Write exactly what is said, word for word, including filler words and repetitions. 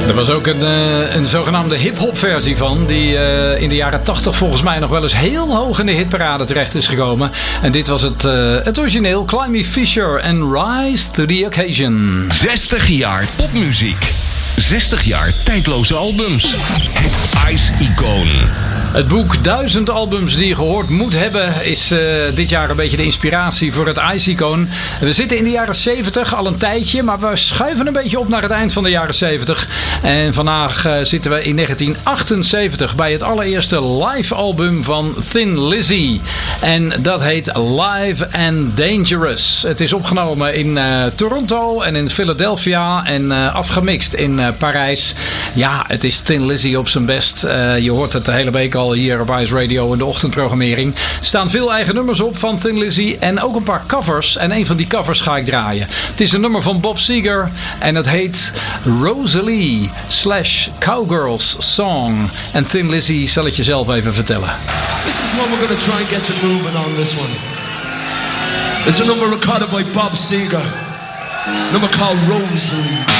Er was ook een, uh, een zogenaamde hip-hop versie van, die uh, in de jaren tachtig volgens mij nog wel eens heel hoog in de hitparade terecht is gekomen. En dit was het, uh, het origineel, Climby Fisher en Rise to the Occasion. zestig jaar popmuziek. zestig jaar tijdloze albums. Het Ice-icoon. Het boek duizend albums die je gehoord moet hebben is uh, dit jaar een beetje de inspiratie voor het Ice-icoon. We zitten in de jaren zeventig al een tijdje, maar we schuiven een beetje op naar het eind van de jaren zeventig. En vandaag uh, zitten we in negentien achtenzeventig bij het allereerste live album van Thin Lizzy. En dat heet Live and Dangerous. Het is opgenomen in uh, Toronto en in Philadelphia en uh, afgemixt in uh, Parijs. Ja, het is Thin Lizzy op zijn best. Uh, je hoort het de hele week al hier op Ice Radio in de ochtendprogrammering. Er staan veel eigen nummers op van Thin Lizzy en ook een paar covers. En een van die covers ga ik draaien. Het is een nummer van Bob Seger en het heet Rosalie slash Cowgirls Song. En Thin Lizzy zal het je zelf even vertellen. This is what we're going to try and get you moving on this one. It's a number recorded by Bob Seger. A number called Rosalie.